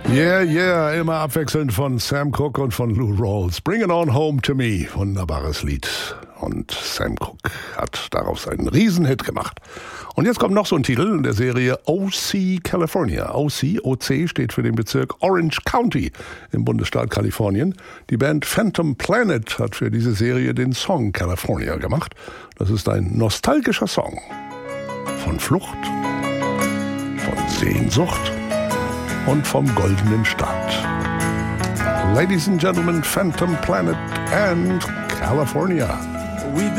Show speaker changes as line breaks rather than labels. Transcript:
Yeah, yeah, immer abwechselnd von Sam Cooke und von Lou Rawls. Bring It On Home to Me, wunderbares Lied. Und Sam Cooke hat daraus einen Riesenhit gemacht. Und jetzt kommt noch so ein Titel in der Serie OC California. OC steht für den Bezirk Orange County im Bundesstaat Kalifornien. Die Band Phantom Planet hat für diese Serie den Song California gemacht. Das ist ein nostalgischer Song. Von Flucht, von Sehnsucht und vom goldenen Staat. Ladies and Gentlemen, Phantom Planet and California.